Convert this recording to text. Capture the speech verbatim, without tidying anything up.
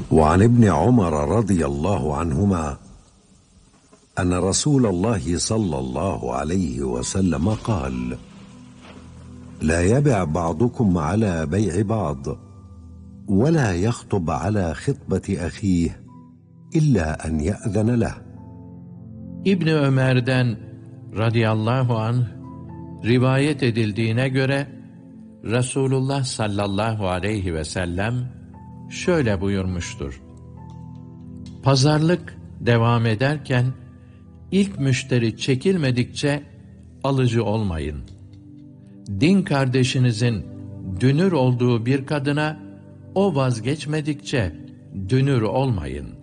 وعن ابن عمر رضي الله عنهما أن رسول الله صلى الله عليه وسلم قال: لا يبع بعضكم على بيع بعض ولا يخطب على خطبة أخيه إلا أن يأذن له. İbni Ömer'den radıyallahu anh rivayet edildiğine göre Resulullah sallallahu aleyhi ve sellem şöyle buyurmuştur: Pazarlık devam ederken ilk müşteri çekilmedikçe alıcı olmayın. Din kardeşinizin dünür olduğu bir kadına o vazgeçmedikçe dünür olmayın.